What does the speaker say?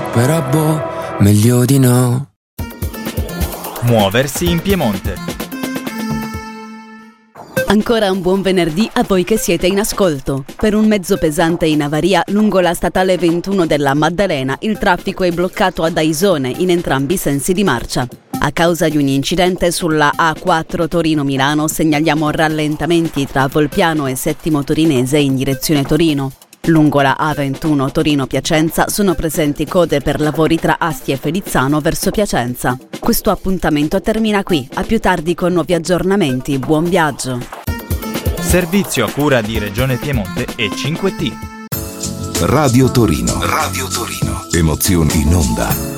però boh, meglio di no. Muoversi in Piemonte. Ancora un buon venerdì a voi che siete in ascolto. Per un mezzo pesante in avaria lungo la statale 21 della Maddalena il traffico è bloccato ad Aisone in entrambi i sensi di marcia. A causa di un incidente sulla A4 Torino-Milano segnaliamo rallentamenti tra Volpiano e Settimo Torinese in direzione Torino. Lungo la A21 Torino-Piacenza sono presenti code per lavori tra Asti e Felizzano verso Piacenza. Questo appuntamento termina qui, a più tardi con nuovi aggiornamenti. Buon viaggio! Servizio a cura di Regione Piemonte e 5T. Radio Torino. Radio Torino. Emozioni in onda.